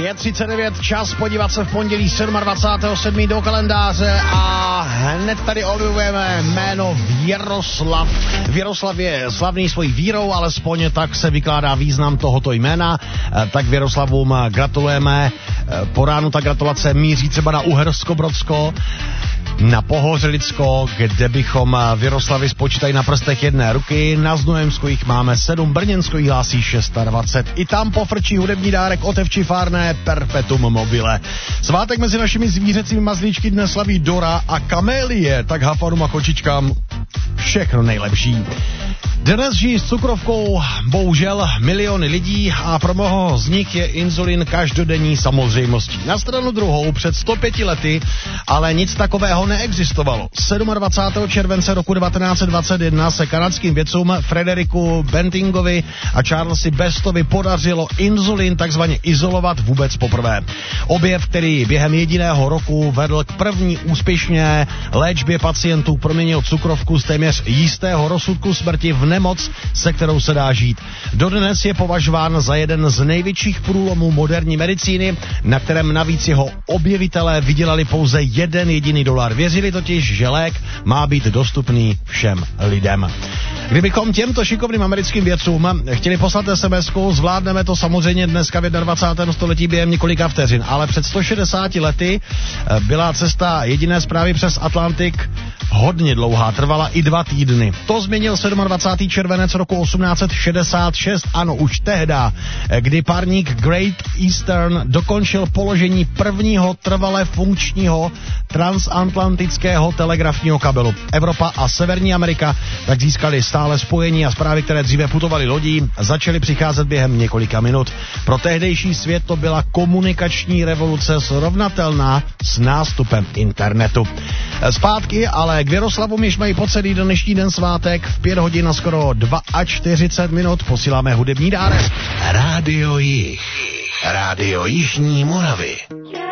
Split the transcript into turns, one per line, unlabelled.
5:39, čas podívat se v pondělí 27. do kalendáře a hned tady objevujeme jméno Věroslav. Věroslav je slavný svojí vírou, alespoň tak se vykládá význam tohoto jména, tak Věroslavům gratulujeme. Po ránu ta gratulace míří třeba na Uhersko-Brodsko, na Pohořelicko, kde bychom Věroslavy spočítají na prstech jedné ruky, na Znojemsku jich máme 7, Brněnsko jich hlásí 26. I tam pofrčí hudební dárek otevčifárné Perpetuum mobile. Svátek mezi našimi zvířecími mazlíčky dnes slaví Dora a Kamélie, tak hafanům a kočičkám všechno nejlepší. Dnes žijí s cukrovkou bohužel miliony lidí a pro mnoho z nich je inzulin každodenní samozřejmostí. Na stranu druhou před 105 lety ale nic takového neexistovalo. 27. července roku 1921 se kanadským vědcům Frederiku Bantingovi a Charlesi Bestovi podařilo inzulin takzvaně izolovat vůbec poprvé. Objev, který během jediného roku vedl k první úspěšné léčbě pacientů, proměnil cukrovku z téměř jistého rozsudku smrti v nemoc, se kterou se dá žít. Dodnes je považován za jeden z největších průlomů moderní medicíny, na kterém navíc jeho objevitelé vydělali pouze jeden jediný dolar. Věřili totiž, že lék má být dostupný všem lidem. Kdybychom těmto šikovným americkým vědcům chtěli poslat SMS-ku, zvládneme to samozřejmě dneska v 21. století během několika vteřin, ale před 160 lety byla cesta jediné zprávy přes Atlantik hodně dlouhá, trvala i 2 týdny. To změnil 27. červenec roku 1866, ano, už tehda, kdy parník Great Eastern dokončil položení prvního trvale funkčního transatlantického telegrafního kabelu. Evropa a Severní Amerika tak získali stále spojení a zprávy, které dříve putovaly lodí, začaly přicházet během několika minut. Pro tehdejší svět to byla komunikační revoluce srovnatelná s nástupem internetu. Zpátky ale k Věroslavům, jež mají po celý dnešní den svátek, v 5 hodin a skoro 42 posíláme hudební dárek.
Rádio Jih. Rádio Jižní Moravy.